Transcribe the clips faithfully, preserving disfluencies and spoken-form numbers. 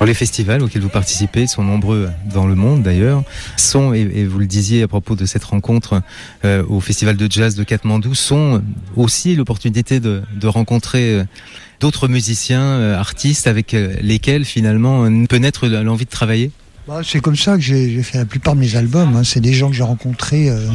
Les festivals auxquels vous participez, ils sont nombreux dans le monde d'ailleurs, sont, et, et vous le disiez à propos de cette rencontre euh, au Festival de Jazz de Katmandou, sont aussi l'opportunité de, de rencontrer euh, d'autres musiciens, euh, artistes avec euh, lesquels finalement euh, peut naître l'envie de travailler. Bah, c'est comme ça que j'ai, j'ai fait la plupart de mes albums, hein. C'est des gens que j'ai rencontrés euh,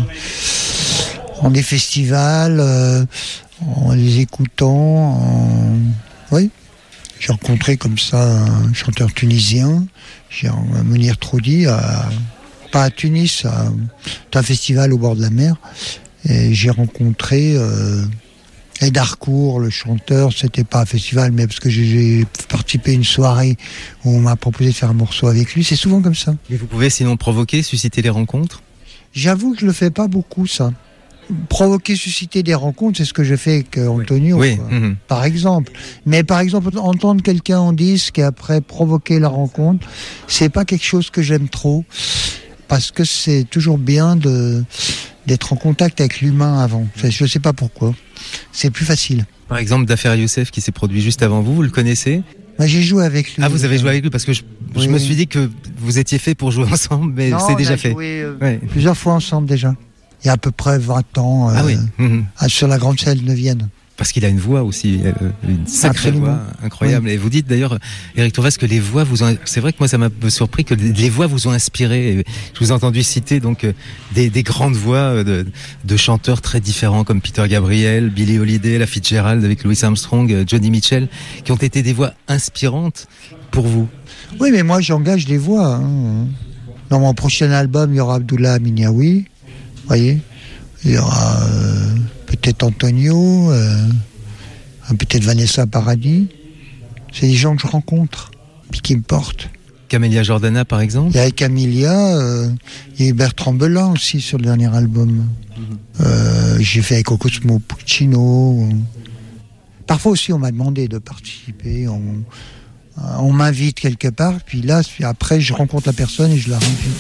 en des festivals, euh, en les écoutant, en... oui. J'ai rencontré comme ça un chanteur tunisien, j'ai Mounir Troudi, à, pas à Tunis, à, à un festival au bord de la mer. Et j'ai rencontré euh, Ed Harcourt, le chanteur, c'était pas un festival, mais parce que j'ai, j'ai participé à une soirée où on m'a proposé de faire un morceau avec lui. C'est souvent comme ça. Et vous pouvez sinon provoquer, susciter les rencontres ? J'avoue que je le fais pas beaucoup, ça. Provoquer, susciter des rencontres, c'est ce que je fais avec Antonio, oui. quoi, Mmh. par exemple. Mais par exemple, entendre quelqu'un en disque et après provoquer la rencontre, c'est pas quelque chose que j'aime trop, parce que c'est toujours bien de, d'être en contact avec l'humain avant. Je sais pas pourquoi. C'est plus facile. Par exemple, Dafer Youssef qui s'est produit juste avant vous, vous le connaissez ? Bah, j'ai joué avec lui. Ah, vous avez joué avec lui parce que je, oui. je me suis dit que vous étiez fait pour jouer ensemble, mais non, c'est déjà on a fait. joué, euh, ouais. plusieurs fois ensemble déjà. Il y a à peu près vingt ans, euh, ah oui. Mmh. sur la grande scène de Vienne. Parce qu'il a une voix aussi, euh, une sacrée Absolument. voix incroyable. Oui. Et vous dites d'ailleurs, Éric Torres, que les voix vous ont... C'est vrai que moi ça m'a surpris que les voix vous ont inspiré. Et je vous ai entendu citer donc des, des grandes voix de, de chanteurs très différents comme Peter Gabriel, Billie Holiday, La Fitzgerald avec Louis Armstrong, Johnny Mitchell, qui ont été des voix inspirantes pour vous. Oui, mais moi j'engage des voix. Hein. Dans mon prochain album, il y aura Abdullah Minyawi. Vous voyez, il y aura euh, peut-être Antonio, euh, peut-être Vanessa Paradis. C'est des gens que je rencontre, puis qui me portent. Camélia Jordana, par exemple. Il y a Camélia, euh, il y a eu Bertrand Belin aussi sur le dernier album. Mm-hmm. Euh, j'ai fait avec Cosmo Puccino. Parfois aussi, on m'a demandé de participer. On, on m'invite quelque part, puis là, puis après, je rencontre la personne et je la rencontre.